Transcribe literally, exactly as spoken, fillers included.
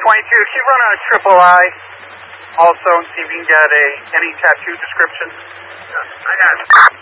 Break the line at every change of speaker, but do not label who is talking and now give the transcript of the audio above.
twenty-two, can you run on a triple I also and see if you can get a any tattoo description?
I got it.